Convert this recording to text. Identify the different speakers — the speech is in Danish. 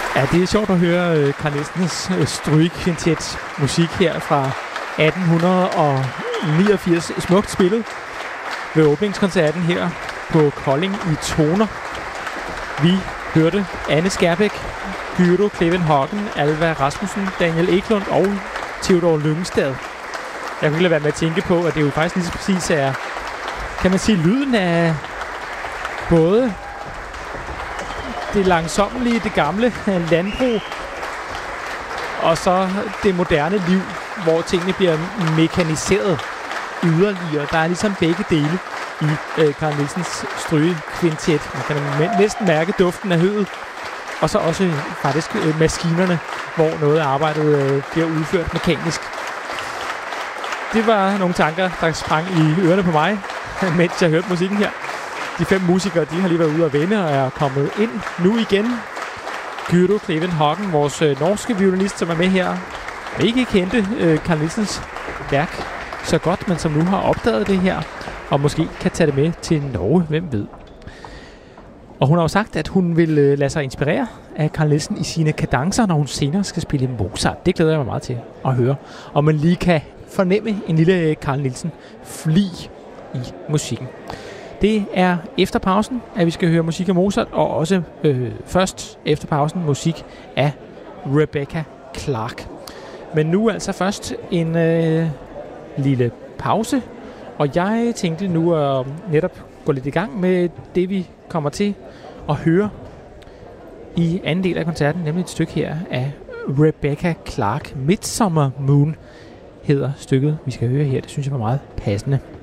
Speaker 1: Ja, det er sjovt at høre Carl Nielsens strygekvintet musik her fra 1889. Smukt spillet ved åbningskoncerten her på Kolding i toner. Vi hørte Anne Skærbæk, Gyro Kleven Hagen, Alva Rasmussen, Daniel Eklund og Theodor Lyngstad. Jeg kunne ikke lade være med at tænke på, at det jo faktisk lige så præcis er, kan man sige, lyden af både det langsommelige, det gamle landbrug, og så det moderne liv, hvor tingene bliver mekaniseret yderligere. Der er ligesom begge dele i Carl Nielsens strygekvintet. Man kan næsten mærke duften af høet, og så også faktisk maskinerne, hvor noget af arbejdet bliver udført mekanisk. Det var nogle tanker, der sprang i ørerne på mig, mens jeg hørte musikken her. De 5 musikere, de har lige været ude at vende og er kommet ind nu igen. Gyro Kleven Hagen, vores norske violinist, som er med her, ikke kendte Carl Nielsens værk så godt, men som nu har opdaget det her, og måske kan tage det med til Norge, hvem ved. Og hun har jo sagt, at hun vil lade sig inspirere af Carl Nielsen i sine kadencer, når hun senere skal spille Mozart. Det glæder jeg mig meget til at høre. Og man lige kan fornemme en lille Carl Nielsen fli i musikken. Det er efter pausen, at vi skal høre musik af Mozart, og også først efter pausen musik af Rebecca Clark. Men nu altså først en lille pause, og jeg tænkte nu at netop gå lidt i gang med det, vi kommer til at høre i anden del af koncerten, nemlig et stykke her af Rebecca Clark. Midsummer Moon hedder stykket, vi skal høre her. Det synes jeg var meget passende.